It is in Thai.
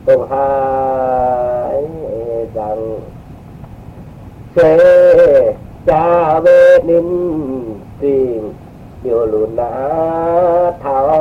องหายดังเสจาเวนินสิงเดียวลุนาเท้า